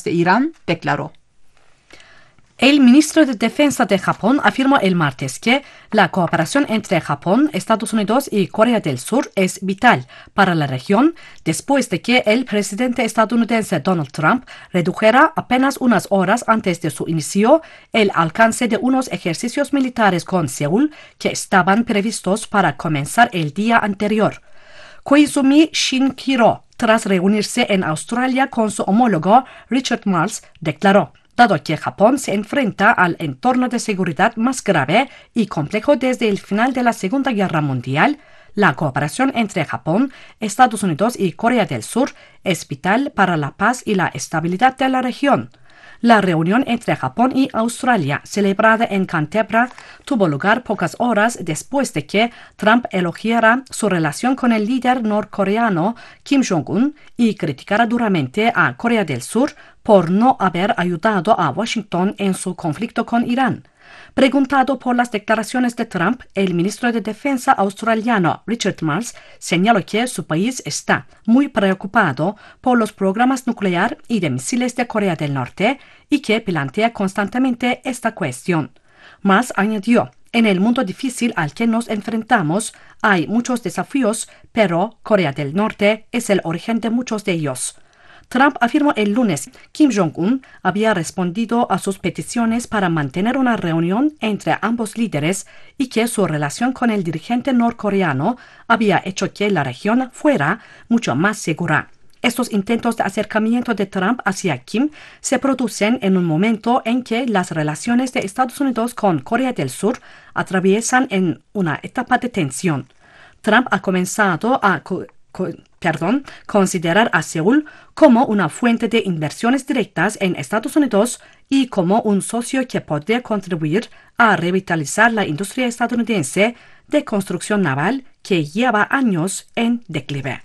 de Irán, declaró. El ministro de Defensa de Japón afirmó el martes que la cooperación entre Japón, Estados Unidos y Corea del Sur es vital para la región después de que el presidente estadounidense Donald Trump redujera apenas unas horas antes de su inicio el alcance de unos ejercicios militares con Seúl que estaban previstos para comenzar el día anterior. Koizumi Shinjiro, tras reunirse en Australia con su homólogo Richard Marles, declaró: dado que Japón se enfrenta al entorno de seguridad más grave y complejo desde el final de la Segunda Guerra Mundial, la cooperación entre Japón, Estados Unidos y Corea del Sur es vital para la paz y la estabilidad de la región. La reunión entre Japón y Australia, celebrada en Canberra, tuvo lugar pocas horas después de que Trump elogiara su relación con el líder norcoreano Kim Jong-un y criticara duramente a Corea del Sur por no haber ayudado a Washington en su conflicto con Irán. Preguntado por las declaraciones de Trump, el ministro de Defensa australiano Richard Marles señaló que su país está muy preocupado por los programas nuclear y de misiles de Corea del Norte y que plantea constantemente esta cuestión. Marles añadió: en el mundo difícil al que nos enfrentamos hay muchos desafíos, pero Corea del Norte es el origen de muchos de ellos. Trump afirmó el lunes que Kim Jong-un había respondido a sus peticiones para mantener una reunión entre ambos líderes y que su relación con el dirigente norcoreano había hecho que la región fuera mucho más segura. Estos intentos de acercamiento de Trump hacia Kim se producen en un momento en que las relaciones de Estados Unidos con Corea del Sur atraviesan en una etapa de tensión. Trump ha comenzado a considerar a Seúl como una fuente de inversiones directas en Estados Unidos y como un socio que podría contribuir a revitalizar la industria estadounidense de construcción naval que lleva años en declive.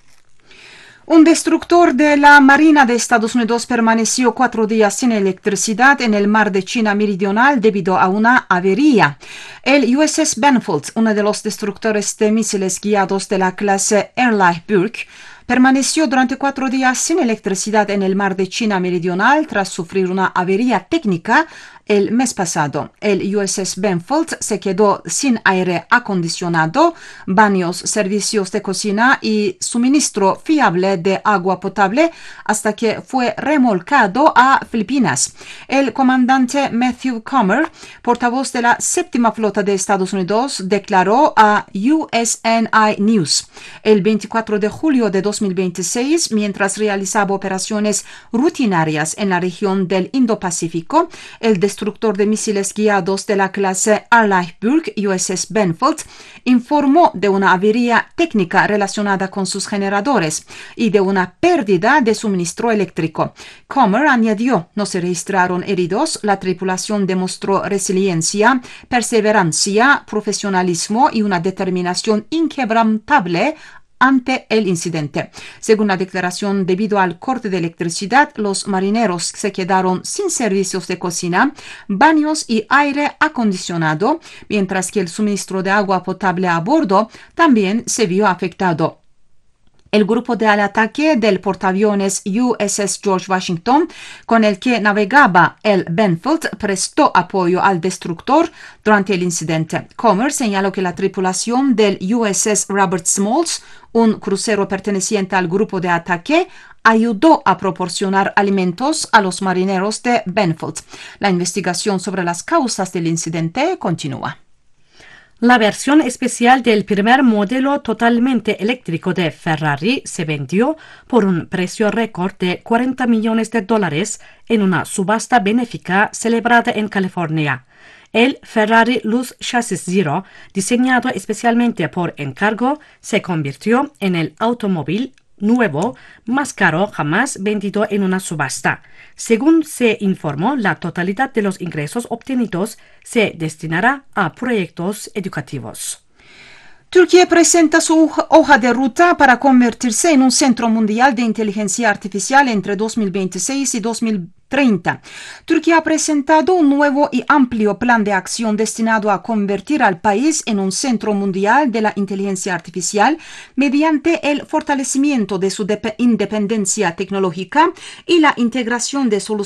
Un destructor de la Marina de Estados Unidos permaneció 4 días sin electricidad en el mar de China Meridional debido a una avería. El USS Benfold, uno de los destructores de misiles guiados de la clase Erlaich-Burke, permaneció durante 4 días sin electricidad en el mar de China Meridional tras sufrir una avería técnica el mes pasado. El USS Benfold se quedó sin aire acondicionado, baños, servicios de cocina y suministro fiable de agua potable hasta que fue remolcado a Filipinas. El comandante Matthew Comer, portavoz de la séptima flota de Estados Unidos, declaró a USNI News el 24 de julio de 2026, mientras realizaba operaciones rutinarias en la región del Indo-Pacífico, el destructor de misiles guiados de la clase Erlaich-Burke USS Benfold informó de una avería técnica relacionada con sus generadores y de una pérdida de suministro eléctrico. Comer añadió: no se registraron heridos, la tripulación demostró resiliencia, perseverancia, profesionalismo y una determinación inquebrantable ante el incidente. Según la declaración, debido al corte de electricidad, los marineros se quedaron sin servicios de cocina, baños y aire acondicionado, mientras que el suministro de agua potable a bordo también se vio afectado. El grupo de ataque del portaaviones USS George Washington, con el que navegaba el Benfold, prestó apoyo al destructor durante el incidente. Comer señaló que la tripulación del USS Robert Smalls, un crucero perteneciente al grupo de ataque, ayudó a proporcionar alimentos a los marineros de Benfold. La investigación sobre las causas del incidente continúa. La versión especial del primer modelo totalmente eléctrico de Ferrari se vendió por un precio récord de $40 millones en una subasta benéfica celebrada en California. El Ferrari Luz Chassis Zero, diseñado especialmente por encargo, se convirtió en el automóvil nuevo más caro jamás vendido en una subasta. Según se informó, la totalidad de los ingresos obtenidos se destinará a proyectos educativos. Turquía presenta su hoja de ruta para convertirse en un centro mundial de inteligencia artificial entre 2026 y 2030. Turquía ha presentado un nuevo y amplio plan de acción destinado a convertir al país en un centro mundial de la inteligencia artificial mediante el fortalecimiento de su independencia tecnológica y la integración de soluciones